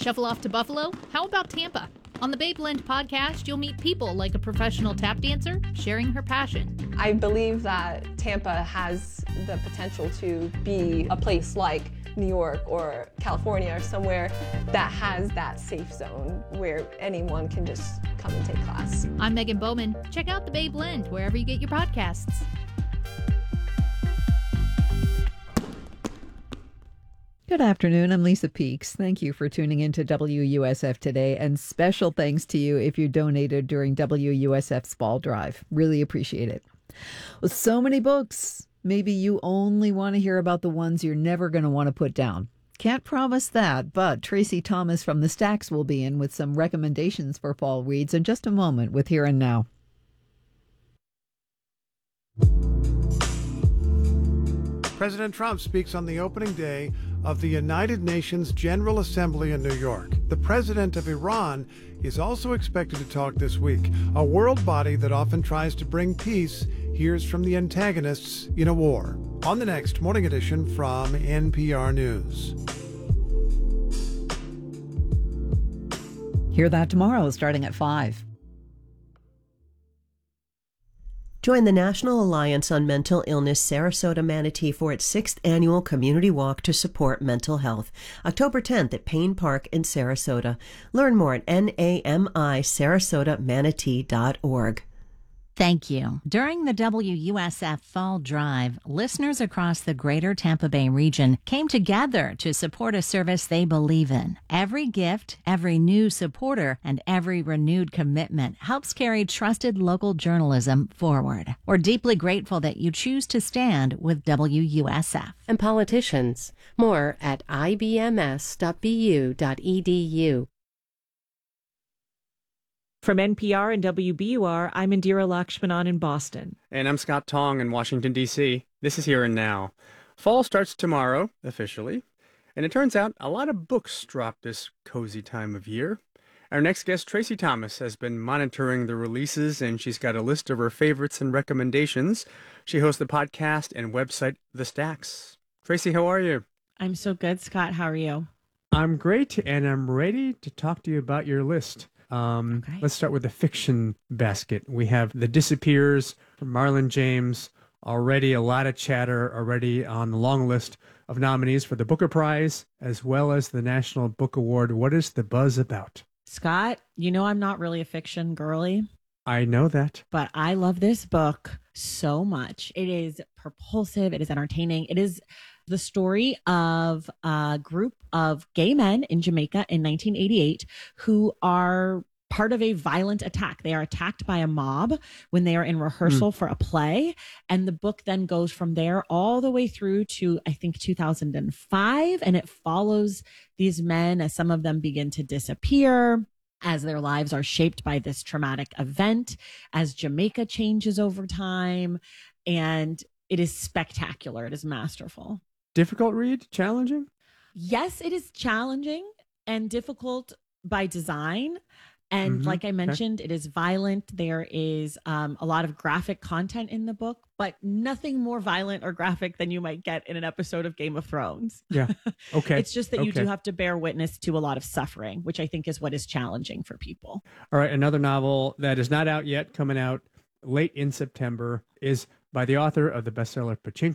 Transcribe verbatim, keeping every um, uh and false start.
Shuffle off to Buffalo? How about Tampa? On the Bay Blend podcast, you'll meet people like a professional tap dancer sharing her passion. I believe that Tampa has the potential to be a place like New York or California or somewhere that has that safe zone where anyone can just come and take class. I'm Megan Bowman. Check out the Bay Blend wherever you get your podcasts. Good afternoon. I'm Lisa Peaks. Thank you for tuning in to W U S F Today, and special thanks to you if you donated during W U S F's Fall Drive. Really appreciate it. With so many books, maybe you only want to hear about the ones you're never going to want to put down. Can't promise that, but Tracy Thomas from the Stacks will be in with some recommendations for fall reads in just a moment with Here and Now. President Trump speaks on the opening day of the United Nations General Assembly in New York. The president of Iran is also expected to talk this week. A world body that often tries to bring peace hears from the antagonists in a war. On the next Morning Edition from N P R News. Hear that tomorrow starting at five. Join the National Alliance on Mental Illness Sarasota Manatee for its sixth annual community walk to support mental health, October tenth at Payne Park in Sarasota. Learn more at N A M I Sarasota Manatee dot org. Thank you. During the W U S F Fall Drive, listeners across the greater Tampa Bay region came together to support a service they believe in. Every gift, every new supporter, and every renewed commitment helps carry trusted local journalism forward. We're deeply grateful that you choose to stand with W U S F. And politicians. More at I B M S dot B U dot E D U. From N P R and W B U R, I'm Indira Lakshmanan in Boston. And I'm Scott Tong in Washington, D C This is Here and Now. Fall starts tomorrow, officially. And it turns out a lot of books drop this cozy time of year. Our next guest, Tracy Thomas, has been monitoring the releases, and she's got a list of her favorites and recommendations. She hosts the podcast and website The Stacks. Tracy, how are you? I'm so good, Scott. How are you? I'm great, and I'm ready to talk to you about your list. Um, okay. Let's start with the fiction basket. We have The Disappears from Marlon James. Already a lot of chatter already on the long list of nominees for the Booker Prize, as well as the National Book Award. What is the buzz about? Scott, you know I'm not really a fiction girly. I know that. But I love this book so much. It is propulsive. It is entertaining. It is the story of a group of gay men in Jamaica in nineteen eighty-eight who are part of a violent attack. They are attacked by a mob when they are in rehearsal mm. for a play. And the book then goes from there all the way through to, I think, two thousand five. And it follows these men as some of them begin to disappear, as their lives are shaped by this traumatic event, as Jamaica changes over time. And it is spectacular. It is masterful. Difficult read? Challenging? Yes, it is challenging and difficult by design. And mm-hmm. like I mentioned, okay. it is violent. There is um, a lot of graphic content in the book, but nothing more violent or graphic than you might get in an episode of Game of Thrones. Yeah. Okay. It's just that okay. you do have to bear witness to a lot of suffering, which I think is what is challenging for people. All right. Another novel that is not out yet, coming out late in September, is by the author of the bestseller Pachinko.